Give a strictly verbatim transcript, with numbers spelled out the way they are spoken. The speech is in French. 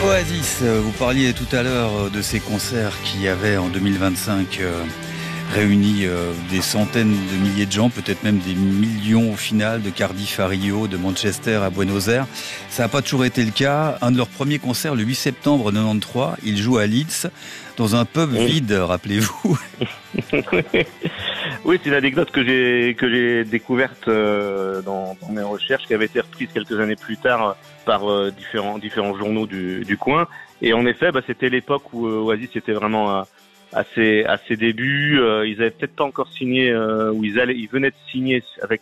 Oasis, vous parliez tout à l'heure de ces concerts qui avaient en deux mille vingt-cinq euh, réuni euh, des centaines de milliers de gens, peut-être même des millions au final, de Cardiff à Rio, de Manchester à Buenos Aires. Ça n'a pas toujours été le cas. Un de leurs premiers concerts, le huit septembre quatre-vingt-treize, ils jouent à Leeds, dans un pub vide, rappelez-vous. Oui, c'est une anecdote que j'ai que j'ai découverte euh, dans, dans mes recherches, qui avait été reprise quelques années plus tard par euh, différents différents journaux du, du coin. Et en effet, bah, c'était l'époque où euh, Oasis était vraiment euh, à ses à ses débuts. Euh, ils avaient peut-être pas encore signé, euh, où ils allaient, ils venaient de signer avec